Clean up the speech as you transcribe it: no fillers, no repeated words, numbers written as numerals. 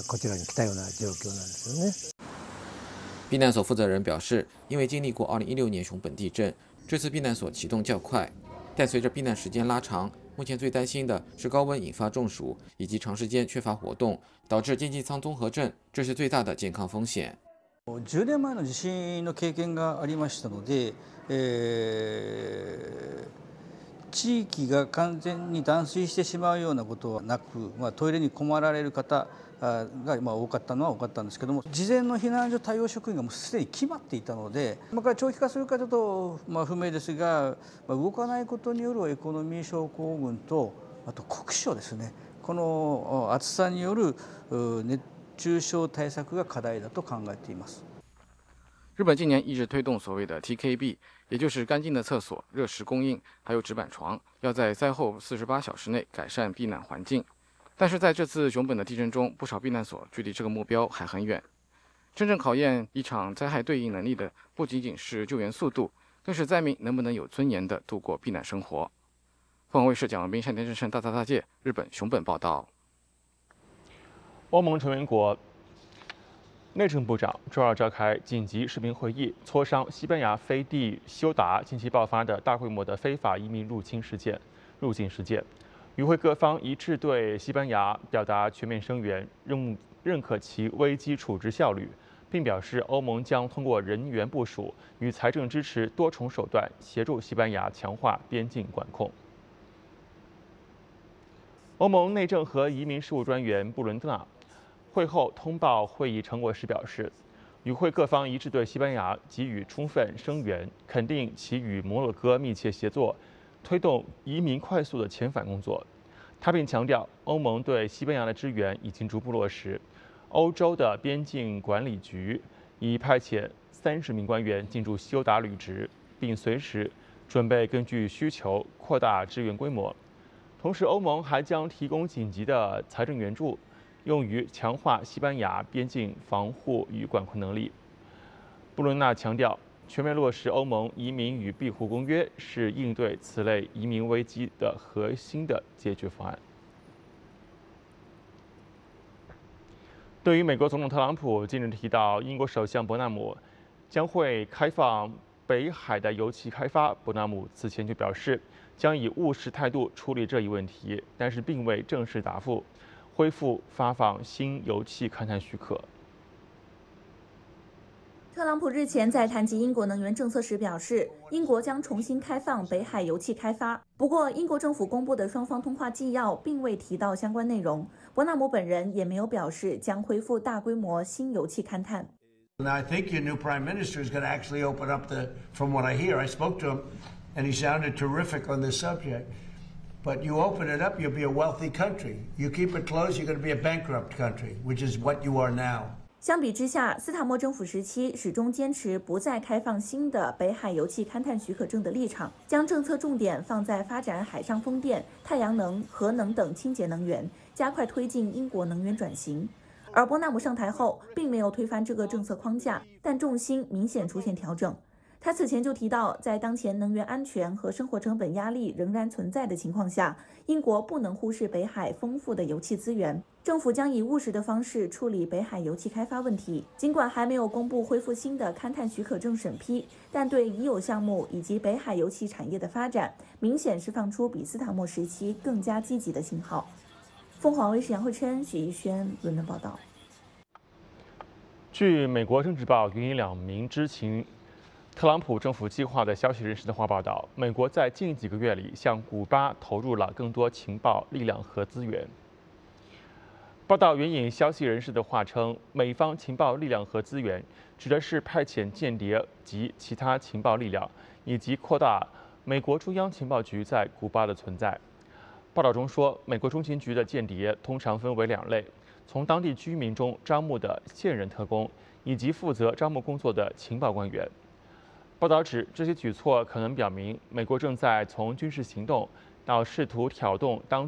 こちらに来たような状況なんですよね。 避难所负责人表示，因为经历过2016年熊本地震，这次避难所启动较快，但随着避难时间拉长，目前最担心的是高温引发中暑以及长时间缺乏活动，导致经济舱综合症，这是最大的健康风险。 10年前の地震の経験がありましたので、地域が完全に断水してしまうようなことはなく、トイレに困られる方が多かったのは多かったんですけども、事前の避難所対応職員がもうすでに決まっていたので、これから長期化するかちょっと不明ですが、動かないことによるエコノミー症候群と、あと酷暑ですね、この暑さによる熱中症対策が課題だと考えています。 日本近年一直推动所谓的 TKB， 也就是干净的厕所、热食供应，还有纸板床，要在灾后48小时内改善避难环境。但是在这次熊本的地震中，不少避难所距离这个目标还很远。真正考验一场灾害对应能力的，不仅仅是救援速度，更是灾民能不能有尊严地度过避难生活。凤凰卫视蒋文斌、山田正胜、大介，日本熊本报道。 欧盟成员国内政部长周二召开紧急视频会议，磋商西班牙飞地休达近期爆发的大规模的非法移民入境事件。与会各方一致对西班牙表达全面声援，认可其危机处置效率，并表示欧盟将通过人员部署与财政支持多重手段，协助西班牙强化边境管控。欧盟内政和移民事务专员布伦纳会后通报会议成果时表示，与会各方一致对西班牙给予充分声援，肯定其与摩洛哥密切协作，推动移民快速的遣返工作。他并强调，欧盟对西班牙的支援已经逐步落实。欧洲的边境管理局已派遣30名官员进驻休达履职，并随时准备根据需求扩大支援规模。同时，欧盟还将提供紧急的财政援助，用于强化西班牙边境防护与管控能力。布伦纳强调，全面落实欧盟移民与庇护公约是应对此类移民危机的核心的解决方案。对于美国总统特朗普近日提到英国首相伯纳姆将会开放北海的油气开发，伯纳姆此前就表示将以务实态度处理这一问题，但是并未正式答复恢复发放新油气勘探许可。 特朗普日前在谈及英国能源政策时表示，英国将重新开放北海油气开发。不过，英国政府公布的双方通话纪要并未提到相关内容。伯纳姆本人也没有表示将恢复大规模新油气勘探。 And I think your new prime minister is going to actually open up from what I hear, I spoke to him, and he sounded terrific on this subject. But you open it up, you'll be a wealthy country. You keep it closed, you're going to be a bankrupt country, which is what you are now. 相比之下，斯塔默政府时期始终坚持不再开放新的北海油气勘探许可证的立场，将政策重点放在发展海上风电、太阳能、核能等清洁能源，加快推进英国能源转型。而伯纳姆上台后，并没有推翻这个政策框架，但重心明显出现调整。他此前就提到，在当前能源安全和生活成本压力仍然存在的情况下，英国不能忽视北海丰富的油气资源。政府将以务实的方式处理北海油气开发问题。尽管还没有公布恢复新的勘探许可证审批，但对已有项目以及北海油气产业的发展，明显是放出比斯塔默时期更加积极的信号。凤凰卫视杨慧琛、许逸轩伦敦报道。 据美国《政治报》援引2名知情特朗普政府计划的消息人士的话报道，美国在近几个月里向古巴投入了更多情报力量和资源。报道援引消息人士的话称，美方情报力量和资源指的是派遣间谍及其他情报力量，以及扩大美国中央情报局在古巴的存在。报道中说，美国中情局的间谍通常分为2类：从当地居民中招募的现任特工，以及负责招募工作的情报官员。报道指，这些举措可能表明美国正在从军事行动到试图挑动当